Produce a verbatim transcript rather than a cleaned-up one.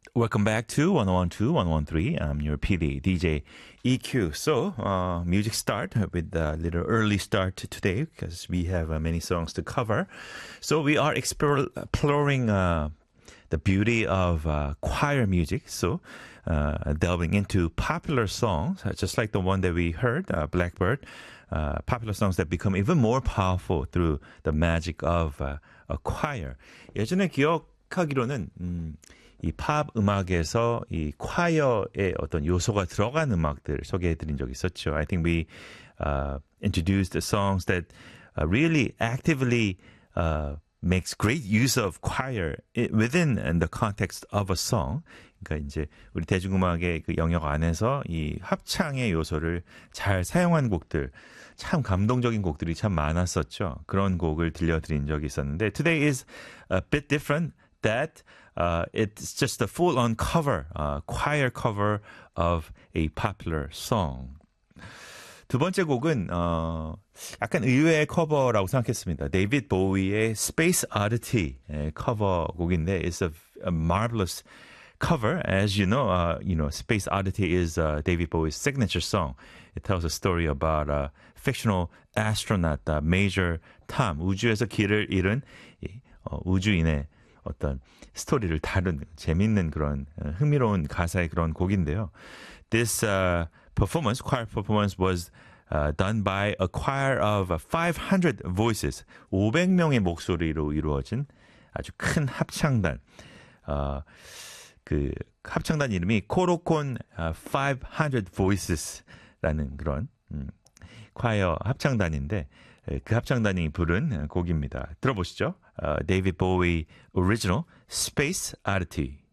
Welcome back to one oh one two, one oh one three. I'm your P D, D J E Q. So, uh, music start with a little early start today because we have uh, many songs to cover. So we are explore, exploring uh, the beauty of uh, choir music. So uh, delving into popular songs, uh, just like the one that we heard, uh, Blackbird. Uh, popular songs that become even more powerful through the magic of uh, a choir. 예전에 기억하기로는 음, 이 팝 음악에서 이 콰이어의 어떤 요소가 들어간 음악들 소개해드린 적이 있었죠. I think we uh, introduced the songs that uh, really actively uh, makes great use of choir within the context of a song. 그러니까 이제 우리 대중음악의 그 영역 안에서 이 합창의 요소를 잘 사용한 곡들, 참 감동적인 곡들이 참 많았었죠. 그런 곡을 들려드린 적이 있었는데 today is a bit different. That uh, it's just a full-on cover, uh, choir cover of a popular song. 두 번째 곡은 어, 약간 의외의 커버라고 생각했습니다. 데이비드 보위의 Space Oddity 커버 곡인데 it's a, a marvelous cover. As you know, uh, you know, Space Oddity is uh, David Bowie's signature song. It tells a story about a fictional astronaut, uh, Major Tom, 우주에서 길을 잃은 이, 어, 우주인의 어떤 스토리를 다룬 재밌는 그런 흥미로운 가사의 그런 곡인데요. This uh, performance, choir performance was uh, done by a choir of five hundred voices. 오백 명의 목소리로 이루어진 아주 큰 합창단. 어, 그 합창단 이름이 코로콘 uh, five hundred voices라는 그런 음, 콰이어 합창단인데 그 합창단이 부른 곡입니다. 들어보시죠. Uh, David Bowie original Space Oddity.